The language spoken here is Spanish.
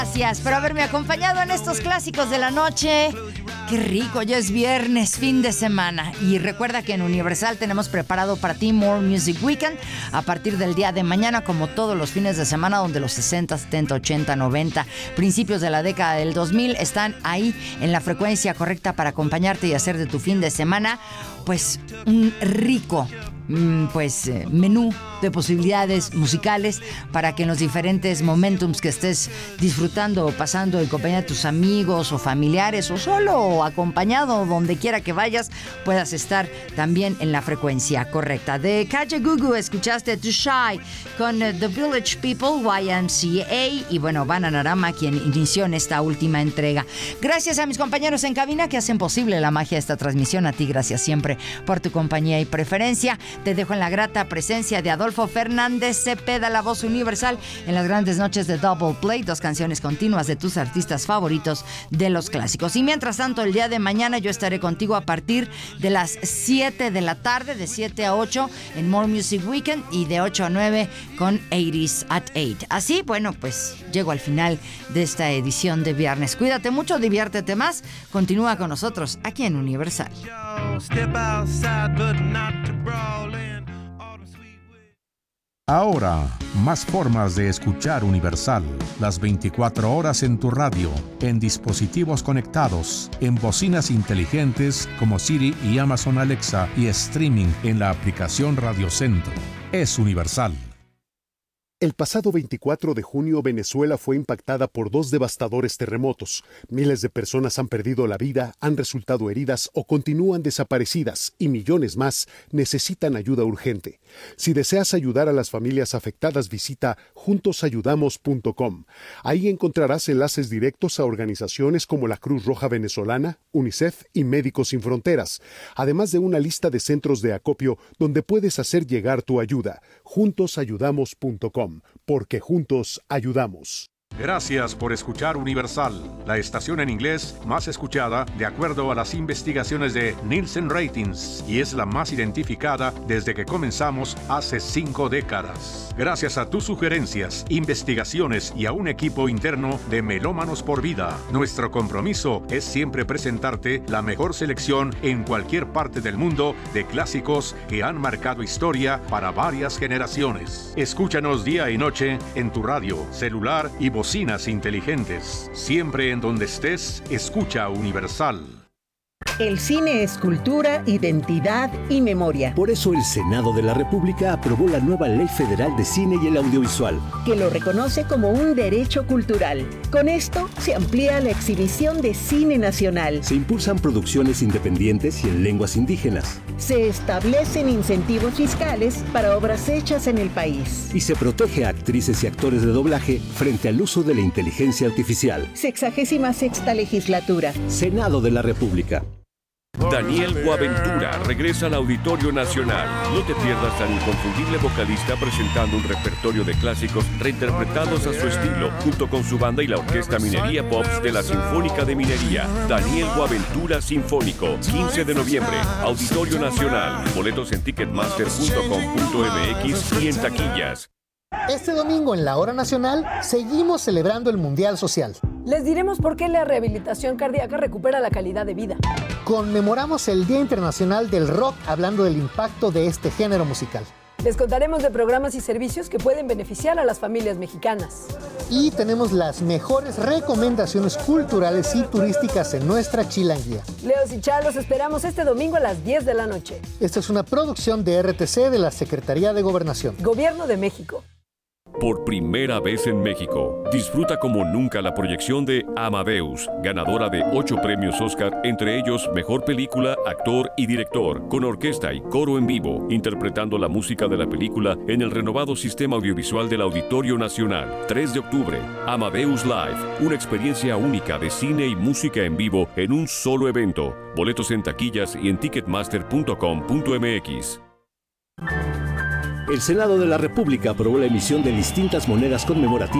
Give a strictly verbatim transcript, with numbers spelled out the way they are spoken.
Gracias por haberme acompañado en estos clásicos de la noche. Qué rico, ya es viernes, fin de semana. Y recuerda que en Universal tenemos preparado para ti More Music Weekend a partir del día de mañana, como todos los fines de semana, donde los sesenta, setenta, ochenta, noventa, principios de la década del dos mil están ahí en la frecuencia correcta para acompañarte y hacer de tu fin de semana pues un rico pues eh, menú de posibilidades musicales para que en los diferentes momentums que estés disfrutando o pasando en compañía de tus amigos o familiares o solo o acompañado donde quiera que vayas puedas estar también en la frecuencia correcta. De Calle Gugu escuchaste Too Shy con uh, The Village People, Y M C A y bueno, Bananarama quien inició en esta última entrega. Gracias a mis compañeros en cabina que hacen posible la magia de esta transmisión. A ti gracias siempre por tu compañía y preferencia. Te dejo en la grata presencia de Adolfo Fernández Cepeda, la voz universal, en las grandes noches de Double Play, dos canciones continuas de tus artistas favoritos de los clásicos. Y mientras tanto, el día de mañana yo estaré contigo a partir de las siete de la tarde, de siete a ocho en More Music Weekend y de ocho a nueve con eighties at eight. Así, bueno, pues llego al final de esta edición de viernes. Cuídate mucho, diviértete más. Continúa con nosotros aquí en Universal. Ahora, más formas de escuchar Universal. Las veinticuatro horas en tu radio, en dispositivos conectados, en bocinas inteligentes como Siri y Amazon Alexa y streaming en la aplicación Radio Centro. Es Universal. El pasado veinticuatro de junio, Venezuela fue impactada por dos devastadores terremotos. Miles de personas han perdido la vida, han resultado heridas o continúan desaparecidas y millones más necesitan ayuda urgente. Si deseas ayudar a las familias afectadas, visita juntos ayudamos punto com. Ahí encontrarás enlaces directos a organizaciones como la Cruz Roja Venezolana, UNICEF y Médicos Sin Fronteras, además de una lista de centros de acopio donde puedes hacer llegar tu ayuda. juntos ayudamos punto com. Porque juntos ayudamos. Gracias por escuchar Universal, la estación en inglés más escuchada de acuerdo a las investigaciones de Nielsen Ratings y es la más identificada desde que comenzamos hace cinco décadas. Gracias a tus sugerencias, investigaciones y a un equipo interno de Melómanos por Vida, nuestro compromiso es siempre presentarte la mejor selección en cualquier parte del mundo de clásicos que han marcado historia para varias generaciones. Escúchanos día y noche en tu radio, celular y bocinas inteligentes. Siempre en donde estés, escucha Universal. El cine es cultura, identidad y memoria. Por eso el Senado de la República aprobó la nueva Ley Federal de Cine y el Audiovisual, que lo reconoce como un derecho cultural. Con esto se amplía la exhibición de cine nacional. Se impulsan producciones independientes y en lenguas indígenas. Se establecen incentivos fiscales para obras hechas en el país. Y se protege a actrices y actores de doblaje frente al uso de la inteligencia artificial. Sexagésima sexta legislatura. Senado de la República. Daniel Boaventura regresa al Auditorio Nacional. No te pierdas al inconfundible vocalista presentando un repertorio de clásicos reinterpretados a su estilo, junto con su banda y la Orquesta Minería Pops de la Sinfónica de Minería. Daniel Boaventura Sinfónico, quince de noviembre, Auditorio Nacional. Boletos en ticketmaster punto com punto m x y en taquillas. Este domingo en la Hora Nacional seguimos celebrando el Mundial Social. Les diremos por qué la rehabilitación cardíaca recupera la calidad de vida. Conmemoramos el Día Internacional del Rock hablando del impacto de este género musical. Les contaremos de programas y servicios que pueden beneficiar a las familias mexicanas. Y tenemos las mejores recomendaciones culturales y turísticas en nuestra chilanguía. Leos y Chá, los esperamos este domingo a las diez de la noche. Esta es una producción de R T C de la Secretaría de Gobernación. Gobierno de México. Por primera vez en México, disfruta como nunca la proyección de Amadeus, ganadora de ocho premios Oscar, entre ellos Mejor Película, Actor y Director, con orquesta y coro en vivo, interpretando la música de la película en el renovado sistema audiovisual del Auditorio Nacional. tres de octubre, Amadeus Live, una experiencia única de cine y música en vivo en un solo evento. Boletos en taquillas y en ticketmaster punto com punto m x. El Senado de la República aprobó la emisión de distintas monedas conmemorativas